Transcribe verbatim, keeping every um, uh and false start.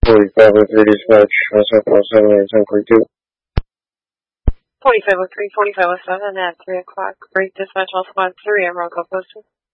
forty-five oh three dispatch, what's up, four seven eight seven three two. forty-five oh three, forty-five oh seven at three o'clock. Great dispatch, also on three, Emerald Go Postal.